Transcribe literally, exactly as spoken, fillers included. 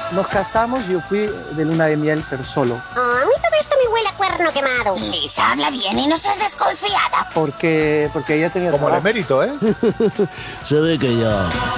nos casamos y yo fui de luna de miel, pero solo. A mí todo esto me huele a cuerno quemado. Lisa, habla bien y no seas desconfiada. Porque, porque ella tenía Como el trabajo. emérito, ¿eh? Se ve que ya.